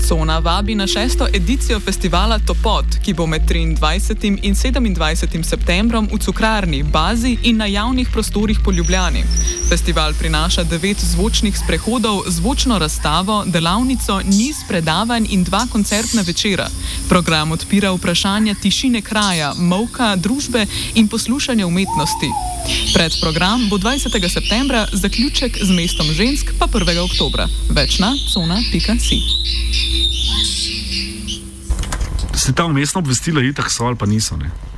Cona vabi na 6. edicijo festivala Topot, ki bo med 23. in 27. septembrom v Cukrarni, Bazi in na javnih prostorih po Ljubljani. Festival prinaša 9 zvočnih sprehodov, zvočno razstavo, delavnico, niz predavanj in 2 koncertna večera. Program odpira vprašanja tišine kraja, molka, družbe in poslušanja umetnosti. Predprogram bo 20. septembra, zaključek z mestom žensk pa 1. oktobra. Več na cona.si. Se ta umestna obvestila itak so ali pa niso, ne?